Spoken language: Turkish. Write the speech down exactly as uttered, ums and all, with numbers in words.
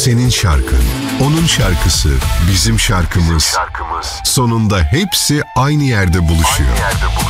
senin şarkın, onun şarkısı, bizim şarkımız. Sonunda hepsi aynı yerde buluşuyor.